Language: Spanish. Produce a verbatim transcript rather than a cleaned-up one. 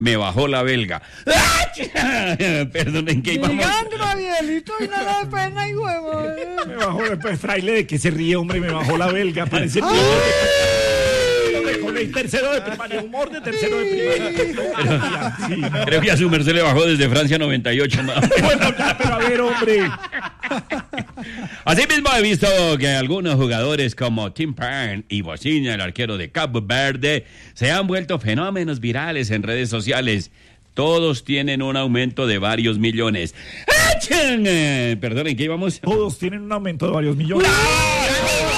me bajó la belga. Perdonen, ¿qué íbamos? Ligandro, Arielito, y nada de pena y huevo. Me bajó el fraile de que se ríe, hombre, me bajó la belga. Parece que con el tercero de primaria, humor de tercero de primaria. Sí, creo que a su merced le bajó desde Francia noventa y ocho. ¿No? Bueno, ya, pero a ver, hombre. Asimismo he visto que algunos jugadores como Tim Parn y Bocinha, el arquero de Cabo Verde, se han vuelto fenómenos virales en redes sociales. Todos tienen un aumento de varios millones. ¡Achán! Perdonen, ¿qué íbamos? Todos tienen un aumento de varios millones. ¡Ah!